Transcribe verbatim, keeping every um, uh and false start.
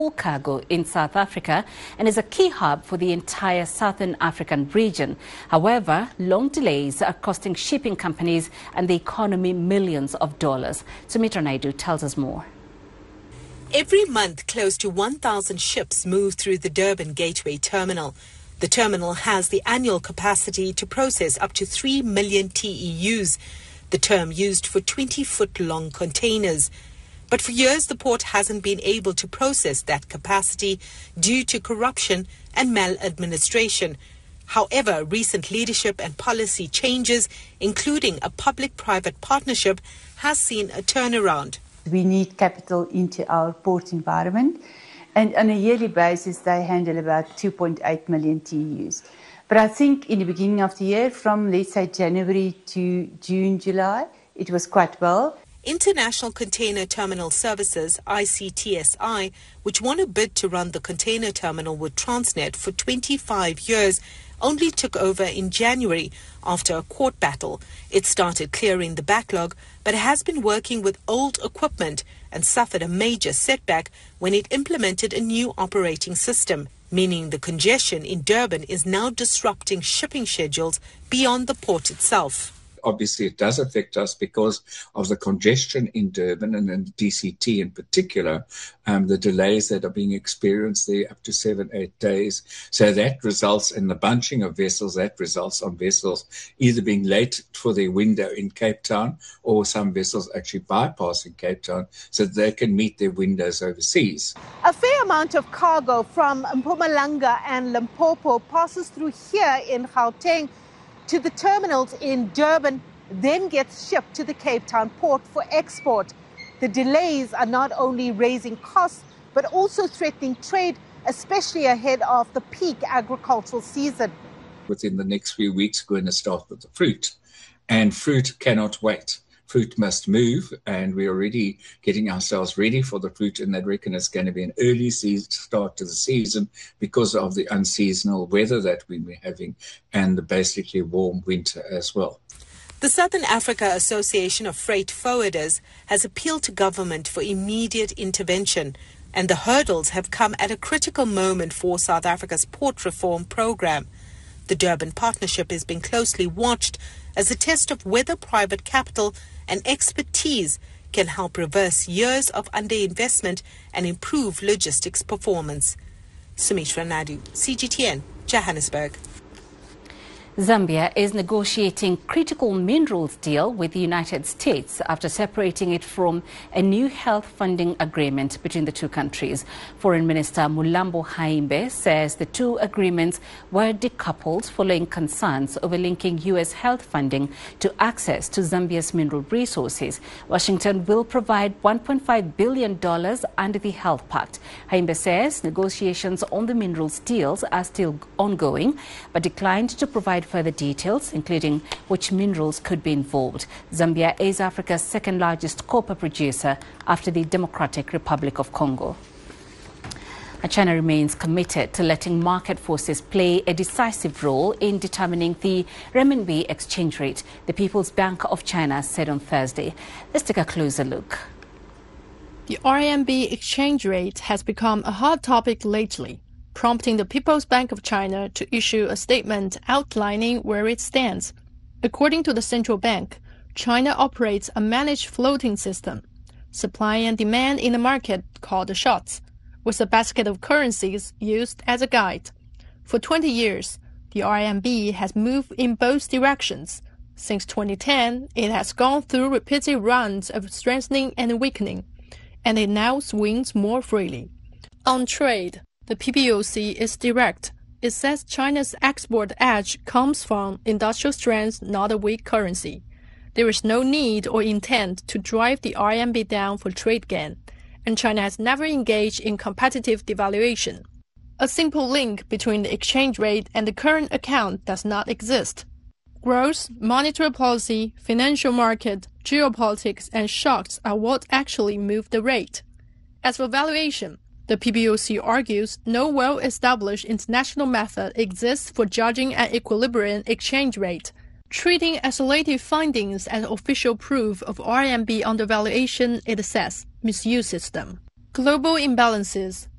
cargo in South Africa and is a key hub for the entire Southern African region. However, long delays are costing shipping companies and the economy millions of dollars. Sumitra Naidu tells us more. Every month, close to one thousand ships move through the Durban Gateway Terminal. The terminal has the annual capacity to process up to three million T E Us, the term used for twenty-foot-long containers. But for years, the port hasn't been able to process that capacity due to corruption and maladministration. However, recent leadership and policy changes, including a public-private partnership, has seen a turnaround. We need capital into our port environment, and on a yearly basis, they handle about two point eight million T E Us. But I think in the beginning of the year, from let's say January to June, July, it was quite well. International Container Terminal Services, I C T S I, which won a bid to run the container terminal with Transnet for twenty-five years, only took over in January after a court battle. It started clearing the backlog, but has been working with old equipment and suffered a major setback when it implemented a new operating system, meaning the congestion in Durban is now disrupting shipping schedules beyond the port itself. Obviously, it does affect us because of the congestion in Durban and in D C T in particular, um, the delays that are being experienced there up to seven, eight days. So that results in the bunching of vessels. That results on vessels either being late for their window in Cape Town or some vessels actually bypassing Cape Town so that they can meet their windows overseas. A fair amount of cargo from Mpumalanga and Limpopo passes through here in Gauteng to the terminals in Durban, then gets shipped to the Cape Town port for export. The delays are not only raising costs, but also threatening trade, especially ahead of the peak agricultural season. Within the next few weeks, we're going to start with the fruit, and fruit cannot wait. Fruit must move, and we're already getting ourselves ready for the fruit, and I reckon it's going to be an early season start to the season because of the unseasonal weather that we've been having and the basically warm winter as well. The Southern Africa Association of Freight Forwarders has appealed to government for immediate intervention, and the hurdles have come at a critical moment for South Africa's port reform program. The Durban partnership is being closely watched as a test of whether private capital and expertise can help reverse years of underinvestment and improve logistics performance. Sumitra Naidu, C G T N, Johannesburg. Zambia is negotiating critical minerals deal with the United States after separating it from a new health funding agreement between the two countries. Foreign Minister Mulambo Haimbe says the two agreements were decoupled following concerns over linking U S health funding to access to Zambia's mineral resources. Washington will provide one point five billion dollars under the Health Pact. Haimbe says negotiations on the minerals deals are still ongoing, but declined to provide further details, including which minerals could be involved. Zambia is Africa's second largest copper producer after the Democratic Republic of Congo. China remains committed to letting market forces play a decisive role in determining the renminbi exchange rate, the People's Bank of China said on Thursday. Let's take a closer look. The R M B exchange rate has become a hot topic lately, prompting the People's Bank of China to issue a statement outlining where it stands. According to the central bank, China operates a managed floating system. Supply and demand in the market call the shots, with a basket of currencies used as a guide. For twenty years, the R M B has moved in both directions. Since twenty ten, it has gone through repeated runs of strengthening and weakening, and it now swings more freely. On trade, the P B O C is direct. It says China's export edge comes from industrial strength, not a weak currency. There is no need or intent to drive the R M B down for trade gain, and China has never engaged in competitive devaluation. A simple link between the exchange rate and the current account does not exist. Growth, monetary policy, financial market, geopolitics, and shocks are what actually move the rate. As for valuation, the P B O C argues no well-established international method exists for judging an equilibrium exchange rate. Treating isolated findings as official proof of R M B undervaluation, it says, misuses them. Global imbalances,